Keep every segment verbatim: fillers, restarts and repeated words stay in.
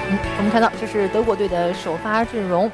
嗯，我们看到这是德国队的首发阵容。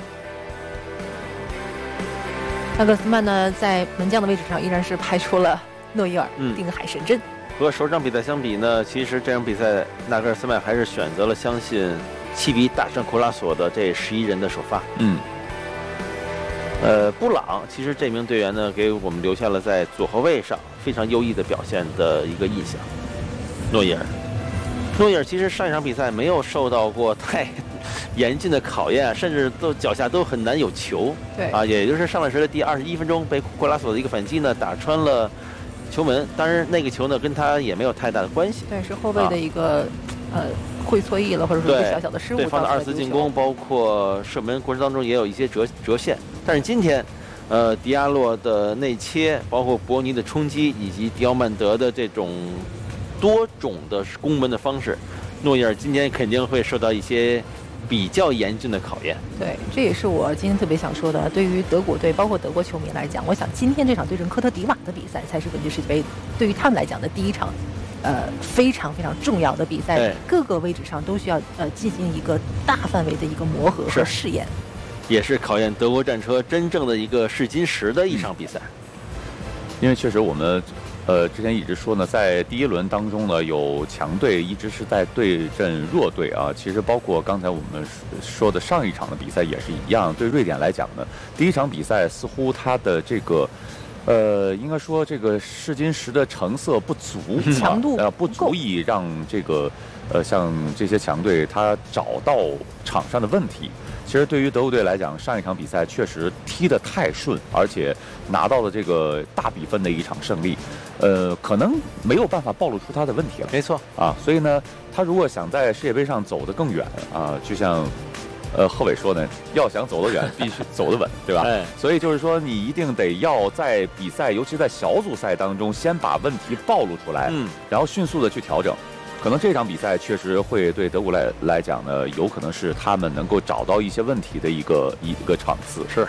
纳格斯曼呢，在门将的位置上依然是派出了诺伊尔、 嗯、 定海神针。 和首场比赛相比呢，其实这场比赛纳格斯曼还是选择了相信七比一大胜库拉索的这十一人的首发。 嗯。 呃，布朗其实这名队员呢，给我们留下了在左后卫上非常优异的表现的一个印象。诺伊尔，诺伊尔其实上一场比赛没有受到过太严峻的考验，甚至都脚下都很难有球。 对啊，也就是上半时的第二十一分钟，被库拉索的一个反击呢打穿了球门。当然，那个球呢跟他也没有太大的关系。 对，是后卫的一个、啊、呃会错意了，或者说一个小小的失误。 对方的二次进攻，包括射门过程当中也有一些折折线。但是今天，呃，迪亚洛的内切，包括伯尼的冲击，以及迪奥曼德的这种多种的攻门的方式，诺伊尔今天肯定会受到一些比较严峻的考验。 对，这也是我今天特别想说的。对于德国队，包括德国球迷来讲，我想今天这场对阵科特迪瓦的比赛才是本届世界杯对于他们来讲的第一场，呃，非常非常重要的比赛。各个位置上都需要呃进行一个大范围的一个磨合和试验。 也是考验德国战车真正的一个试金石的一场比赛， 因为确实我们，呃，之前一直说呢，在第一轮当中呢，有强队一直是在对阵弱队啊。其实包括刚才我们说的上一场的比赛也是一样。对瑞典来讲呢，第一场比赛似乎它的这个，呃，应该说这个试金石的成色不足， 强度呃不足以让这个，呃，像这些强队他找到场上的问题。其实对于德国队来讲，上一场比赛确实踢得太顺，而且拿到了这个大比分的一场胜利，呃，可能没有办法暴露出他的问题了。 没错啊，所以呢，他如果想在世界杯上走得更远啊，就像呃贺炜说呢，要想走得远，必须走得稳，对吧？ 哎， 所以就是说，你一定得要在比赛，尤其在小组赛当中，先把问题暴露出来， 嗯， 然后迅速的去调整。可能这场比赛确实会对德国来来讲呢，有可能是他们能够找到一些问题的一个一个场次。 是。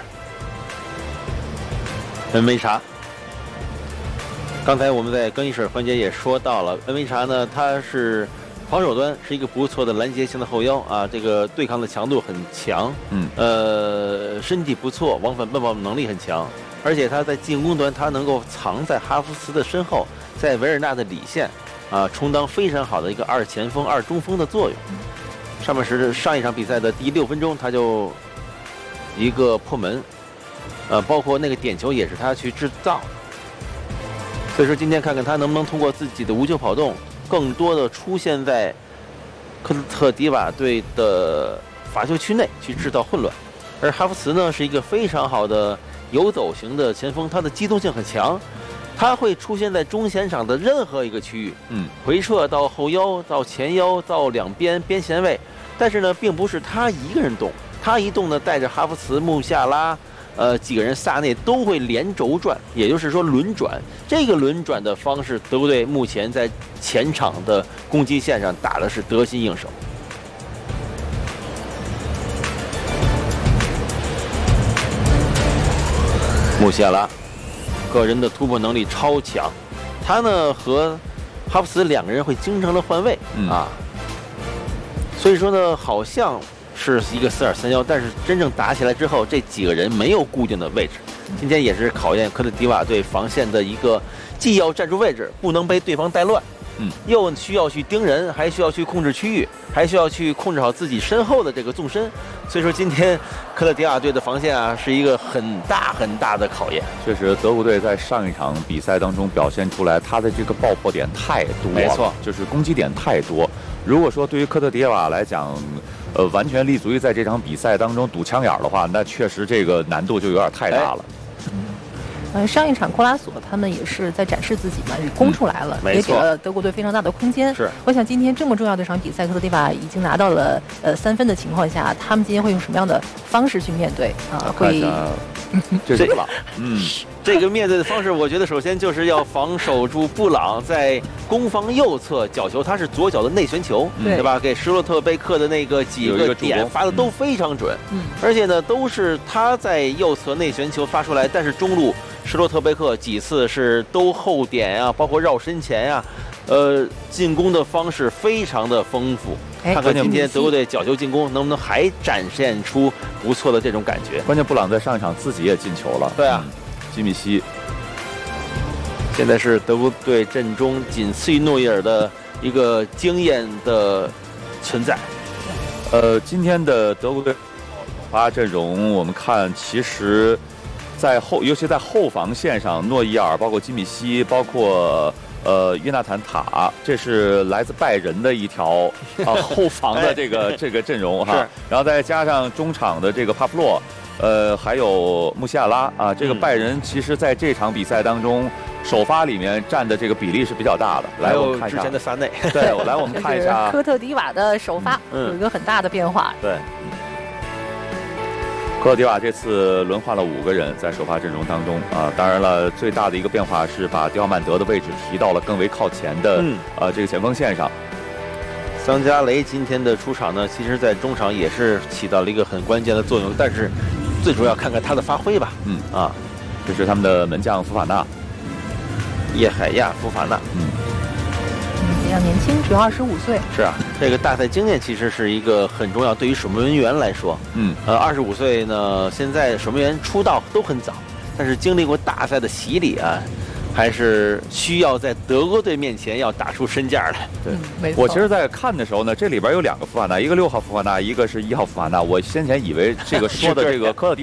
恩维查，刚才我们在更衣室环节也说到了，恩维查呢，他是防守端是一个不错的拦截型的后腰啊，这个对抗的强度很强， 嗯， 呃，身体不错，往返奔跑能力很强，而且他在进攻端他能够藏在哈弗茨的身后，在维尔纳的里线。啊，充当非常好的一个二前锋、二中锋的作用。上半时上一场比赛的第六分钟，他就一个破门，呃，包括那个点球也是他去制造。所以说，今天看看他能不能通过自己的无球跑动，更多的出现在科特迪瓦队的罚球区内去制造混乱。而哈弗茨呢，是一个非常好的游走型的前锋，他的机动性很强。他会出现在中前场的任何一个区域， 嗯， 回撤到后腰、到前腰、到两边边前卫，但是呢，并不是他一个人动，他一动呢，带着哈弗茨、穆夏拉，呃，几个人萨内都会连轴转，也就是说轮转。这个轮转的方式，德国队目前在前场的攻击线上打的是得心应手。穆夏拉。个人的突破能力超强，他呢和哈弗茨两个人会经常的换位、 嗯、 啊，所以说呢好像是一个四二三幺，但是真正打起来之后，这几个人没有固定的位置。今天也是考验科特迪瓦队防线的一个，既要站住位置，不能被对方带乱， 嗯， 又需要去盯人，还需要去控制区域，还需要去控制好自己身后的这个纵深。所以说今天科特迪瓦队的防线啊，是一个很大很大的考验。 确实，德国队在上一场比赛当中表现出来，他的这个爆破点太多了， 没错， 就是攻击点太多。如果说对于科特迪瓦来讲，呃，完全立足于在这场比赛当中堵枪眼的话，那确实这个难度就有点太大了。 呃，上一场库拉索他们也是在展示自己嘛，攻出来了， 嗯、 也给了德国队非常大的空间。 是， 我想今天这么重要的一场比赛，科特迪瓦已经拿到了呃三分的情况下，他们今天会用什么样的方式去面对啊？会， 这是布朗，嗯， 这个面对的方式，我觉得首先就是要防守住布朗在攻方右侧角球，他是左脚的内旋球， 对, 对吧？给施洛特贝克的那个几个点发的都非常准， 嗯， 而且呢都是他在右侧内旋球发出来，但是中路。施洛特贝克几次是都后点呀、啊，包括绕身前呀、啊， 呃，进攻的方式非常的丰富。看看今天德国队角球进攻能不能还展现出不错的这种感觉。 关键布朗在上一场自己也进球了。 对啊， 嗯、基米希现在是德国队阵中仅次于诺伊尔的一个经验的存在。 呃，今天的德国队首发阵容，我们看其实，在后，尤其在后防线上，诺伊尔、包括基米希、包括。呃，约纳坦塔，这是来自拜仁的一条啊后防的这个这个阵容哈，然后再加上中场的这个帕夫洛，呃，还有穆西亚拉啊，这个拜仁其实在这场比赛当中，首发里面占的这个比例是比较大的。来，我们看一下之前的萨内， 对，我来我们看一下科特迪瓦的首发、嗯、有一个很大的变化。 对。 科特迪瓦这次轮换了五个人在首发阵容当中啊，当然了，最大的一个变化是把迪奥曼德的位置提到了更为靠前的、嗯、呃这个前锋线上。 桑加雷今天的出场呢，其实在中场也是起到了一个很关键的作用，但是最主要看看他的发挥吧。 嗯啊， 这是他们的门将福法纳， 叶海亚·福法纳。 嗯。 比较年轻，只有二十五岁。 是啊，这个大赛经验其实是一个很重要，对于守门员来说， 嗯， 呃，二十五岁呢，现在守门员出道都很早，但是经历过大赛的洗礼啊，还是需要在德国队面前要打出身价来。 对， 嗯、没错。 我其实，在看的时候呢，这里边有两个福法纳，一个六号福法纳，一个是一号福法纳。我先前以为这个说的这个科特迪。